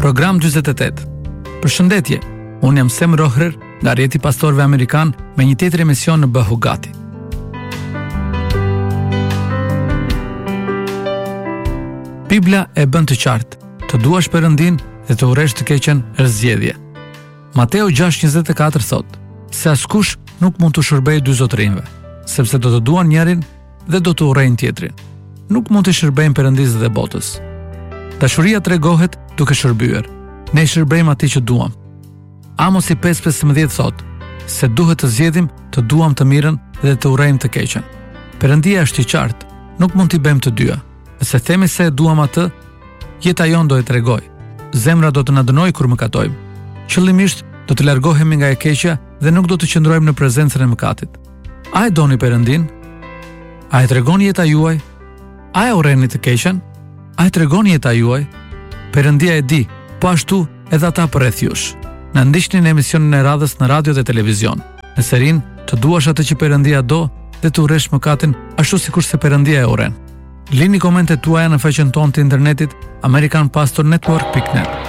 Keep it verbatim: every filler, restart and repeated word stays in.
Program dyzet e tetë. Përshëndetje, unë jam Sem Rohrer nga rrjeti pastorëve amerikan me një tjetër emision në Bëhu Gati. Bibla e bën të qartë, të duash Perëndin dhe të urresh të keqen është zgjedhje. Mateu gjashtë njëzet e katër thot, se askush nuk mund të shërbejë dy zotërinjve, sepse do të duan njërin dhe do të urrejnë tjetrin. Nuk mund të shërbejnë Perëndisë dhe botës. Dashuria tregohet duke shërbyer. Ne i shërbejmë atij që duam. Amosi pesë pesëmbëdhjetë thot, se duhet të zgjedhim të duam të mirën dhe të urrejmë të keqen. Perëndia është i qartë, nuk mund t'i bëjmë të dyja. Nëse themi se e duam atë, jeta jon do e tregoj. Zemra do të na dënojë kur mëkatojmë. Qëllimisht do të largohemi nga e keqja dhe nuk do të qëndrojmë në prezencën e mëkatit. A e doni Perëndin? A e tregon jeta juaj? A e urreni të keqen? A e tregon jeta juaj? Perëndia e di, po ashtu edhe ata përreth jush. Na ndiqni në emisionin e radhës në radio dhe televizion. Në serin të duash atë që Perëndia do dhe të urresh mëkatin ashtu sikur se Perëndia e urren. Lini komentet tuaja në faqen tonë të internetit american pastor network dot net.